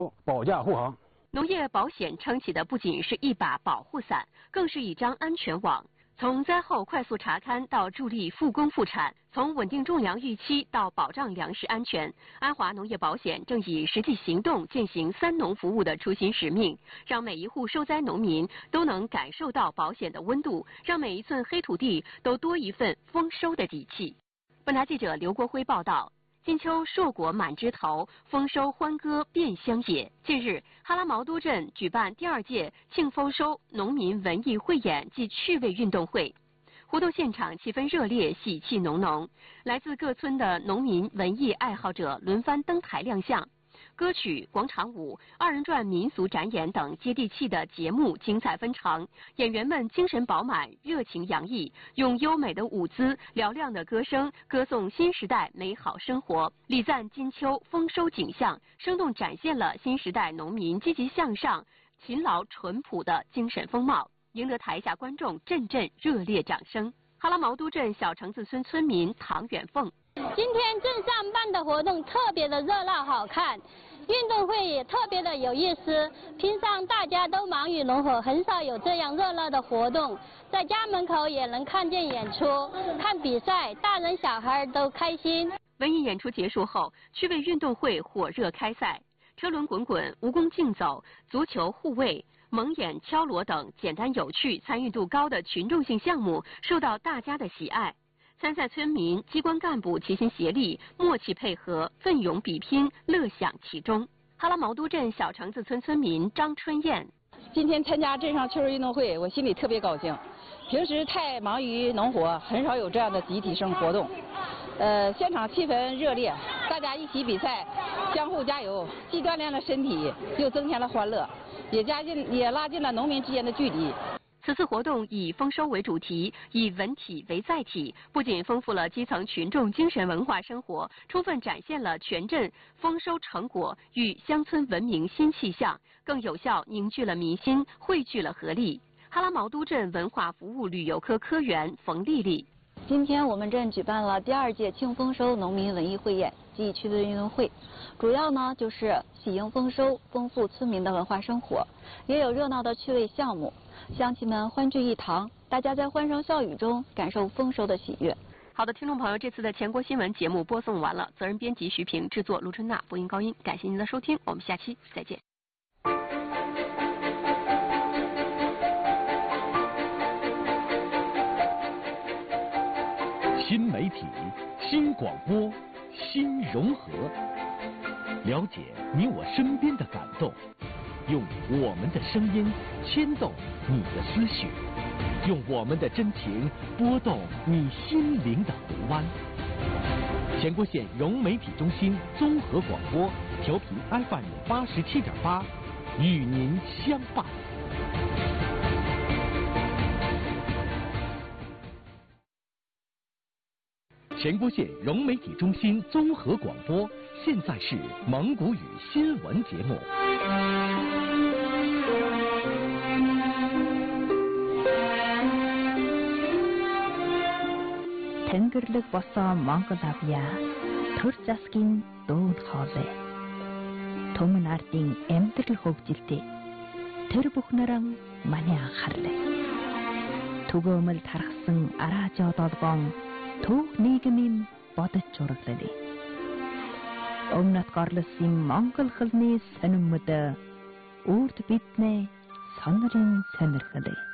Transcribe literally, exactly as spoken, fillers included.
保驾护航。 农业保险撑起的不仅是一把保护伞，更是一张安全网。从灾后快速查勘到助力复工复产，从稳定种粮预期到保障粮食安全，安华农业保险正以实际行动践行三农服务的初心使命，让每一户受灾农民都能感受到保险的温度，让每一寸黑土地都多一份丰收的底气。本台记者刘国辉报道。金秋硕果满枝头，丰收欢歌遍乡野。近日，哈拉毛都镇举办第二届庆丰收农民文艺汇演暨趣味运动会。活动现场气氛热烈，喜气浓浓。来自各村的农民文艺爱好者轮番登台亮相。歌曲、广场舞、二人转民俗展演等接地气的节目精彩纷呈，演员们精神饱满、热情洋溢，用优美的舞姿、嘹亮的歌声歌颂新时代美好生活，礼赞金秋丰收景象，生动展现了新时代农民积极向上、勤劳淳朴的精神风貌，赢得台下观众阵阵热烈掌声。哈拉毛都镇小橙子村村民唐远凤。 今天镇上办的活动特别的热闹好看，运动会也特别的有意思。平常大家都忙于农活，很少有这样热闹的活动。在家门口也能看见演出、看比赛，大人小孩都开心。 文艺演出结束后，趣味运动会火热开赛，车轮滚滚、蜈蚣竞走、足球护卫、蒙眼敲锣等简单有趣、参与度高的群众性项目受到大家的喜爱。参赛村民、机关干部齐心协力、默契配合、奋勇比拼，乐享其中。哈拉毛都镇小橙子村村民张春燕： 今天参加镇上趣味运动会，我心里特别高兴。平时太忙于农活，很少有这样的集体性活动。呃，现场气氛热烈，大家一起比赛，相互加油，既锻炼了身体，又增添了欢乐，也加近也拉近了农民之间的距离。 此次活动以丰收为主题，以文体为载体，不仅丰富了基层群众精神文化生活，充分展现了全镇丰收成果与乡村文明新气象，更有效凝聚了民心，汇聚了合力。哈拉毛都镇文化服务旅游科科员冯丽丽： 今天我们镇举办了第二届庆丰收农民文艺汇演暨趣味运动会，主要呢就是喜迎丰收，丰富村民的文化生活，也有热闹的趣味项目。乡亲们欢聚一堂，大家在欢声笑语中感受丰收的喜悦。 好的，听众朋友，这次的全国新闻节目播送完了，责任编辑徐平，制作卢春娜，播音高音，感谢您的收听，我们下期再见。 新媒体、新广播、新融合，了解你我身边的感动。用我们的声音牵动你的思绪，用我们的真情拨动你心灵的湖湾。前郭县融媒体中心综合广播，调频 F M 八十七点八，与您相伴。前郭县融媒体中心综合广播，现在是蒙古语新闻节目。 Тэнгэрлэг босоо Монгол авьяа төр засгийн дүүн хоолой Түмэн ардын амьдрал хөгжилтэй тэр бүхнэрэн маний анхаарлаа түгөөмөл тархсан араажоо долгоон төв нийгмийн бодож зураглалаа өмнөд горлосын Монгол хөлний сонирмод үрд биднээ сонирын сонирхлаа